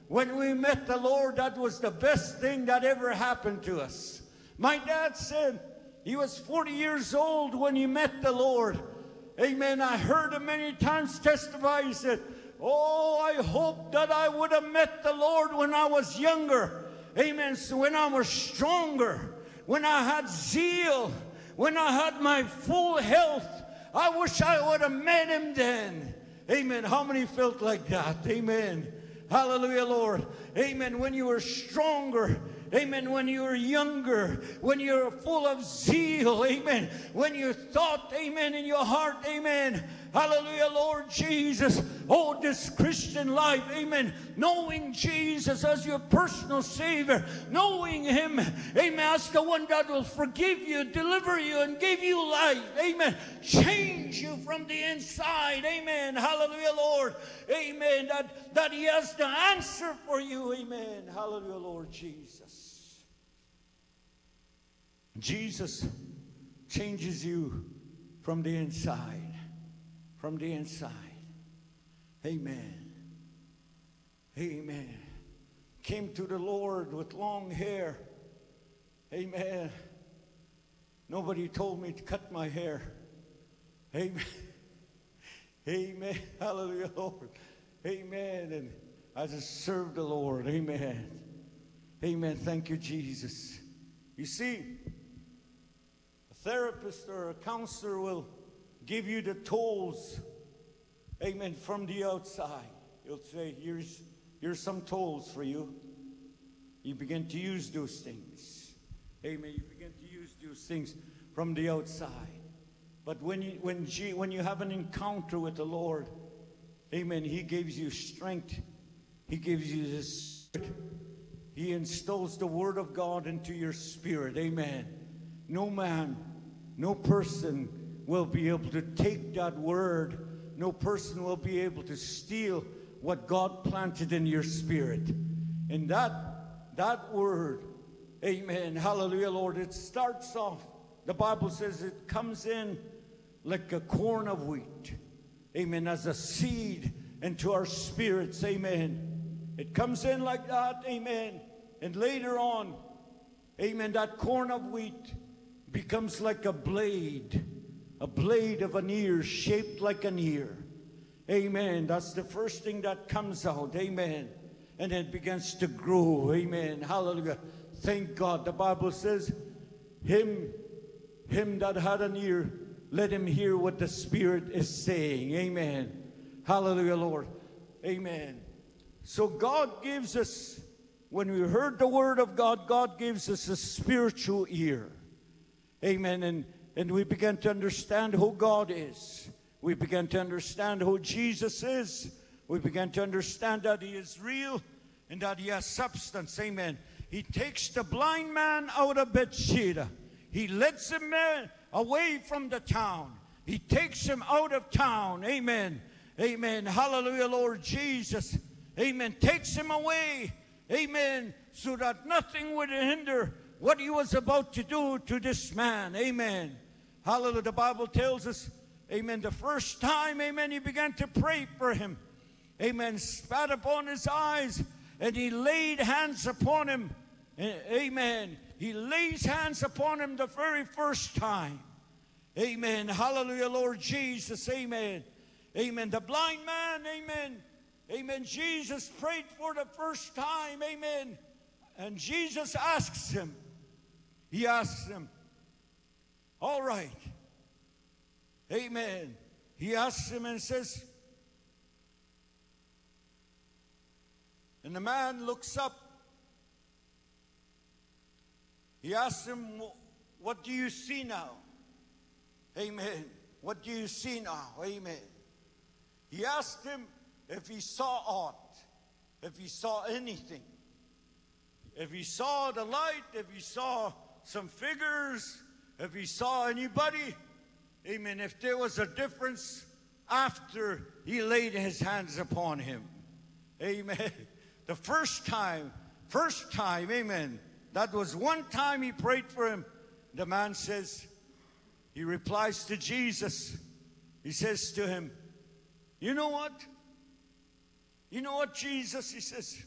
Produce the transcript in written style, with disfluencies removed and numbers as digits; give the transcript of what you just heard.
When we met the Lord, that was the best thing that ever happened to us. My dad said he was 40 years old when he met the Lord. Amen. I heard him many times testify. He said, oh, I hope that I would have met the Lord when I was younger. Amen. So when I was stronger, when I had zeal, when I had my full health, I wish I would have met him then. Amen. How many felt like that? Amen. Hallelujah, Lord. Amen. When you were stronger. Amen. When you were younger. When you were full of zeal. Amen. When you thought, amen, in your heart, amen. Hallelujah, Lord Jesus. Oh, this Christian life, amen. Knowing Jesus as your personal Savior. Knowing Him, amen, as the one that will forgive you, deliver you, and give you life. Amen. Change you from the inside. Amen. Hallelujah, Lord. Amen. That He has the answer for you. Amen. Hallelujah, Lord Jesus. Jesus changes you from the inside. From the inside. Amen. Amen. Came to the Lord with long hair. Amen. Nobody told me to cut my hair. Amen. Amen. Hallelujah, Lord. Amen. And I just served the Lord. Amen. Amen. Thank you, Jesus. You see, a therapist or a counselor will give you the tools, amen, from the outside. He'll say, here's some tools for you. You begin to use those things. Amen. You begin to use those things from the outside. But when you have an encounter with the Lord, amen, He gives you strength. He gives you this spirit. He instills the Word of God into your spirit. Amen. No man, no person will be able to take that word. No person will be able to steal what God planted in your spirit. And that word, amen, hallelujah, Lord, it starts off, the Bible says it comes in like a corn of wheat, amen, as a seed into our spirits, amen. It comes in like that, amen. And later on, amen, that corn of wheat becomes like a blade of an ear, shaped like an ear. Amen. That's the first thing that comes out. Amen. And it begins to grow. Amen. Hallelujah. Thank God. The Bible says, him that had an ear, let him hear what the Spirit is saying. Amen. Hallelujah, Lord. Amen. So God gives us, when we heard the Word of God, God gives us a spiritual ear. Amen. And we began to understand who God is. We began to understand who Jesus is. We began to understand that He is real and that He has substance. Amen. He takes the blind man out of Bethsaida. He lets him away from the town. He takes him out of town. Amen. Amen. Hallelujah, Lord Jesus. Amen. Takes him away. Amen. So that nothing would hinder what He was about to do to this man. Amen. Hallelujah. The Bible tells us, amen, the first time, amen, He began to pray for him. Amen. Spat upon his eyes and He laid hands upon him. Amen. He lays hands upon him the very first time. Amen. Hallelujah, Lord Jesus. Amen. Amen. The blind man, amen. Amen. Jesus prayed for the first time. Amen. And Jesus asks him. He asks him, all right. Amen. He asks him and says, and the man looks up. He asks him, what do you see now? Amen. What do you see now? Amen. He asked him if he saw aught, if he saw anything. If he saw the light, if he saw some figures, if he saw anybody, amen, if there was a difference after he laid his hands upon him. Amen. The first time, amen, that was one time he prayed for him. The man says, he replies to Jesus. He says to him, you know what? You know what, Jesus? He says,